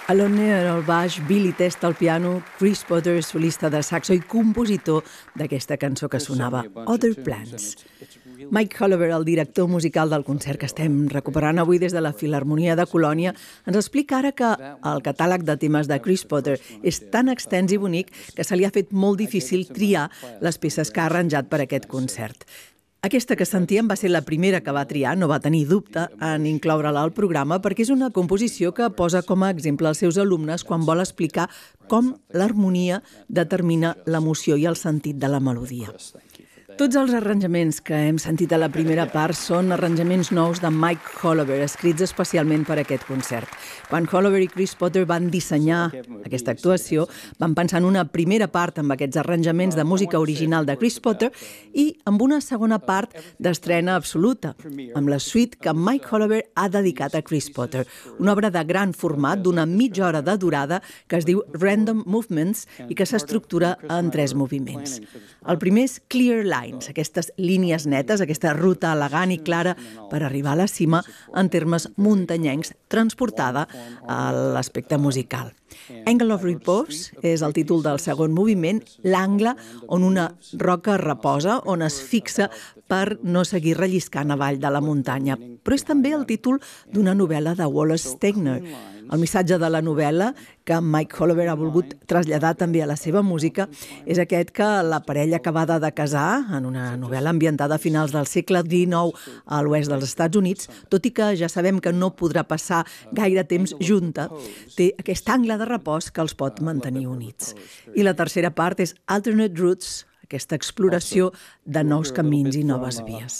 Alon Neher al baix, Billy Test al piano, Chris Potter, solista de saxo i compositor d'aquesta cançó que sonava, Other Plans. Mike Hollover, el director musical del concert que estem recuperant avui des de la Filharmonia de Colònia, ens explica ara que el catàleg de temes de Chris Potter és tan extens i bonic que se li ha fet molt difícil triar les peces que ha arranjat per a aquest concert. Aquesta que sentíem va ser la primera que va triar, no va tenir dubte en incloure-la al programa perquè és una composició que posa com a exemple als seus alumnes quan vol explicar com l'harmonia determina l'emoció i el sentit de la melodia. Tots els arranjaments que hem sentit a la primera part són arranjaments nous de Mike Hollover, escrits especialment per a aquest concert. Quan Hollover i Chris Potter van dissenyar aquesta actuació, van pensar en una primera part amb aquests arranjaments de música original de Chris Potter i amb una segona part d'estrena absoluta, amb la suite que Mike Hollover ha dedicat a Chris Potter, una obra de gran format d'una mitja hora de durada que es diu Random Movements i que s'estructura en 3 moviments. El primer és Clear Lines, aquestes línies netes, aquesta ruta elegant i clara per arribar a la cima en termes muntanyencs, transportada a l'aspecte musical. Angle of Repose és el títol del segon moviment, l'angle on una roca reposa, on es fixa per no seguir relliscant avall de la muntanya. Però és també el títol d'una novel·la de Wallace Stegner. El missatge de la novel·la que Mike Hollover ha volgut traslladar també a la seva música és aquest que la parella acabada de casar, en una novel·la ambientada a finals del segle XIX a l'oest dels Estats Units, tot i que ja sabem que no podrà passar gaire temps junta, té aquest angle de repòs que els pot mantenir units. I la tercera part és Alternate Routes, aquesta exploració de nous camins i noves vies.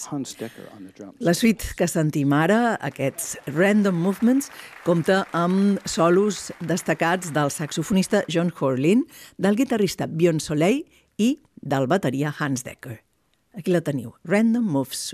La suite que sentim ara, aquests Random Movements, compta amb solos destacats del saxofonista John Horlin, del guitarrista Björn Soleil i del bateria Hans Decker. Aquí la teniu, Random Moves.